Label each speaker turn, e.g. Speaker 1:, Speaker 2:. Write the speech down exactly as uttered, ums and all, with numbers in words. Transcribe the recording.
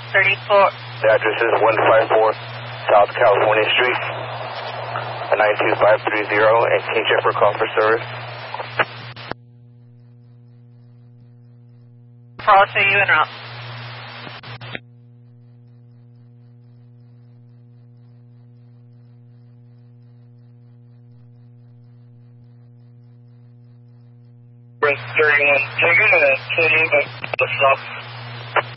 Speaker 1: thirty-four.
Speaker 2: The address is one fifty-four South California Street, nine two five three zero, and King Shepherd call for service.
Speaker 1: Follow to you en route.
Speaker 3: thirty-one, taking a city, but the stop.